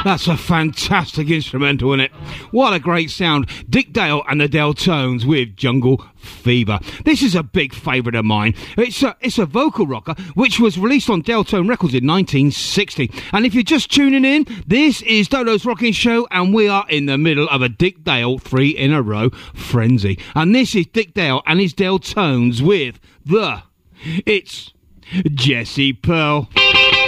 That's a fantastic instrumental, isn't it? What a great sound. Dick Dale and the Deltones with Jungle Fever. This is a big favourite of mine. It's a vocal rocker which was released on Deltone Records in 1960. And if you're just tuning in, this is Dodo's Rocking Show, and we are in the middle of a Dick Dale 3 in a row frenzy. And this is Dick Dale and his Deltones with It's Jessie Pearl.